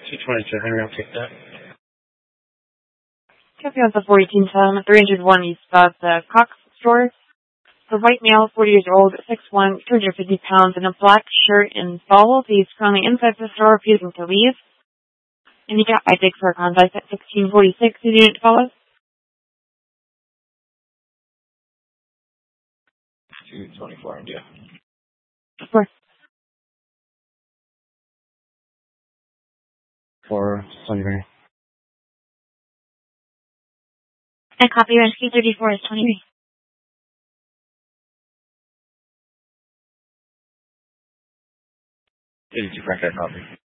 222, Henry, I'll take that. Copy on the 1410, 301 East of the Cox store. The white male, 40 years old, 6'1", 250 pounds, in a black shirt and bowls. He's currently inside the store, refusing to leave. And he got Isaac for a contact at 1646. Did you need to follow? 224, yeah. Of course. For Sunbury. And copy rescue 34 is 23. Did you correct that copy?